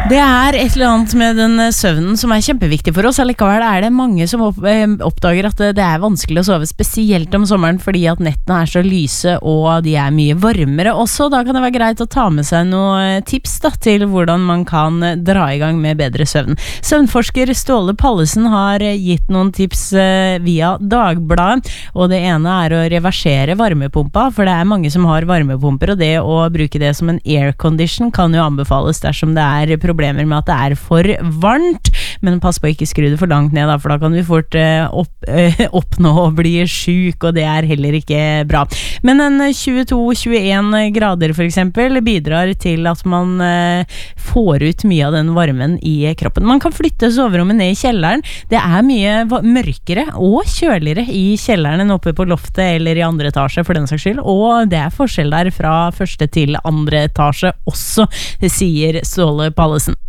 Det et eller annet med den søvnen som kjempeviktig for oss. Allikevel det mange som oppdager at det vanskelig å sove, spesielt om sommeren, fordi at nettene så lyse og de mye varmere også. Da kan det være greit å ta med seg noen tips da, til hvordan man kan dra i gang med bedre søvn. Søvnforsker Ståle Pallesen har gitt noen tips via Dagbladet, og det ene å reversere varmepumpa, for det mange som har varmepumper, og det å bruke det som en aircondition kan jo anbefales dersom det problemer med at det for varmt, men pass på å ikke skru det for langt ned da, for da kan vi fort oppnå å bli syk, og det heller ikke bra. Men en 22-21 grader for eksempel bidrar til at man får ut mye av den varmen i kroppen. Man kan flytte soverommet ned i kjelleren. Det mye mørkere og kjøligere i kjelleren enn oppe på loftet eller i andre etasje for den saks skyld, og det forskjell der fra første til andre etasje også, sier Ståle Pallesen.